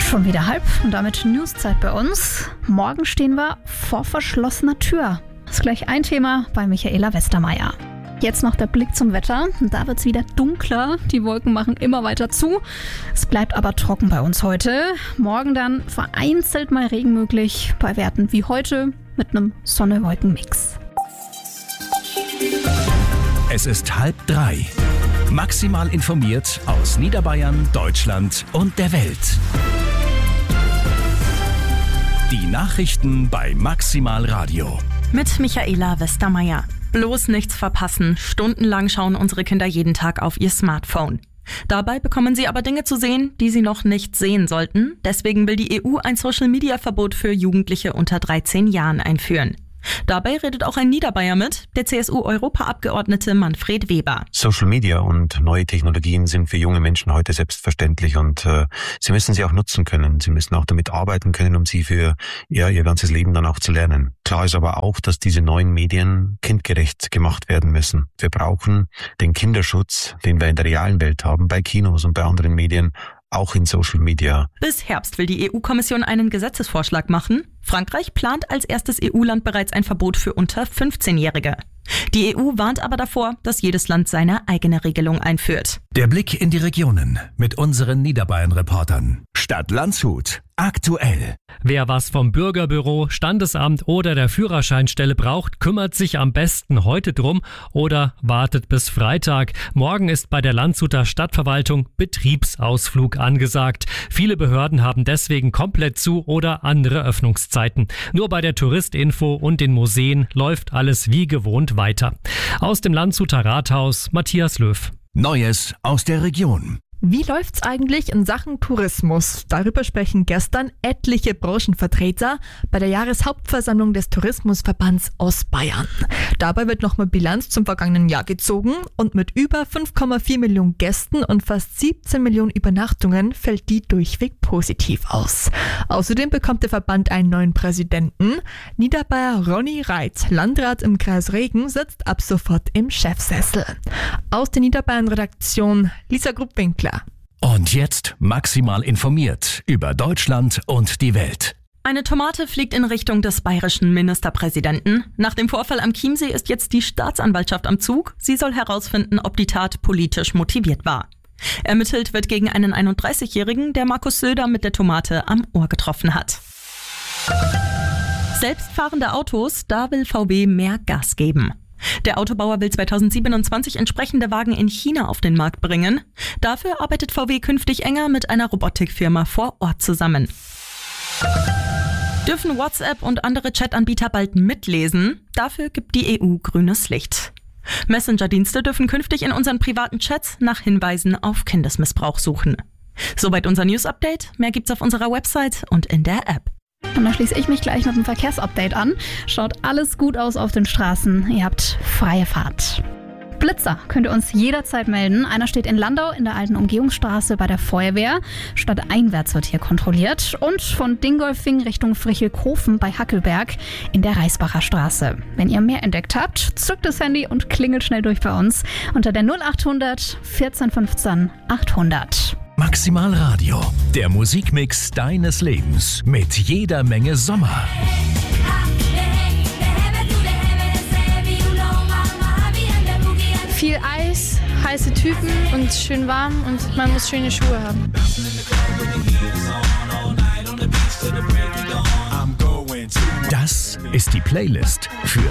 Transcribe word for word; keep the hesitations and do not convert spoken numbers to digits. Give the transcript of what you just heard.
Schon wieder halb und damit Newszeit bei uns. Morgen stehen wir vor verschlossener Tür. Das ist gleich ein Thema bei Michaela Westermeier. Jetzt noch der Blick zum Wetter. Da wird es wieder dunkler. Die Wolken machen immer weiter zu. Es bleibt aber trocken bei uns heute. Morgen dann vereinzelt mal Regen möglich. Bei Werten wie heute mit einem Sonne-Wolken-Mix. Es ist halb drei. Maximal informiert aus Niederbayern, Deutschland und der Welt. Die Nachrichten bei Maximal Radio. Mit Michaela Westermeier. Bloß nichts verpassen. Stundenlang schauen unsere Kinder jeden Tag auf ihr Smartphone. Dabei bekommen sie aber Dinge zu sehen, die sie noch nicht sehen sollten. Deswegen will die E U ein Social-Media-Verbot für Jugendliche unter dreizehn Jahren einführen. Dabei redet auch ein Niederbayer mit, der C S U-Europaabgeordnete Manfred Weber. Social Media und neue Technologien sind für junge Menschen heute selbstverständlich und äh, sie müssen sie auch nutzen können. Sie müssen auch damit arbeiten können, um sie für ja, ihr ganzes Leben dann auch zu lernen. Klar ist aber auch, dass diese neuen Medien kindgerecht gemacht werden müssen. Wir brauchen den Kinderschutz, den wir in der realen Welt haben, bei Kinos und bei anderen Medien, auch in Social Media. Bis Herbst will die E U-Kommission einen Gesetzesvorschlag machen. Frankreich plant als erstes E U-Land bereits ein Verbot für unter fünfzehnjährige. Die E U warnt aber davor, dass jedes Land seine eigene Regelung einführt. Der Blick in die Regionen mit unseren Niederbayern-Reportern. Stadt Landshut. Aktuell. Wer was vom Bürgerbüro, Standesamt oder der Führerscheinstelle braucht, kümmert sich am besten heute drum oder wartet bis Freitag. Morgen ist bei der Landshuter Stadtverwaltung Betriebsausflug angesagt. Viele Behörden haben deswegen komplett zu oder andere Öffnungszeiten. Nur bei der Touristinfo und den Museen läuft alles wie gewohnt weiter. Aus dem Landshuter Rathaus Matthias Löw. Neues aus der Region. Wie läuft's eigentlich in Sachen Tourismus? Darüber sprechen gestern etliche Branchenvertreter bei der Jahreshauptversammlung des Tourismusverbands Ostbayern. Dabei wird nochmal Bilanz zum vergangenen Jahr gezogen und mit über fünf Komma vier Millionen Gästen und fast siebzehn Millionen Übernachtungen fällt die durchweg positiv aus. Außerdem bekommt der Verband einen neuen Präsidenten. Niederbayer Ronny Reit, Landrat im Kreis Regen, sitzt ab sofort im Chefsessel. Aus der Niederbayern-Redaktion Lisa Gruppwinkler. Und jetzt maximal informiert über Deutschland und die Welt. Eine Tomate fliegt in Richtung des bayerischen Ministerpräsidenten. Nach dem Vorfall am Chiemsee ist jetzt die Staatsanwaltschaft am Zug. Sie soll herausfinden, ob die Tat politisch motiviert war. Ermittelt wird gegen einen einunddreißigjährigen, der Markus Söder mit der Tomate am Ohr getroffen hat. Selbstfahrende Autos, da will V W mehr Gas geben. Der Autobauer will zweitausendsiebenundzwanzig entsprechende Wagen in China auf den Markt bringen. Dafür arbeitet V W künftig enger mit einer Robotikfirma vor Ort zusammen. Dürfen WhatsApp und andere Chatanbieter bald mitlesen? Dafür gibt die E U grünes Licht. Messenger-Dienste dürfen künftig in unseren privaten Chats nach Hinweisen auf Kindesmissbrauch suchen. Soweit unser News-Update. Mehr gibt's auf unserer Website und in der App. Und dann schließe ich mich gleich mit dem Verkehrsupdate an. Schaut alles gut aus auf den Straßen. Ihr habt freie Fahrt. Blitzer könnt ihr uns jederzeit melden. Einer steht in Landau in der alten Umgehungsstraße bei der Feuerwehr. Stadteinwärts wird hier kontrolliert. Und von Dingolfing Richtung Frichelkofen bei Hackelberg in der Reisbacher Straße. Wenn ihr mehr entdeckt habt, zückt das Handy und klingelt schnell durch bei uns unter der null achthundert vierzehn fünfzehn achthundert. Maximal Radio, der Musikmix deines Lebens mit jeder Menge Sommer. Viel Eis, heiße Typen und schön warm und man muss schöne Schuhe haben. Das ist die Playlist für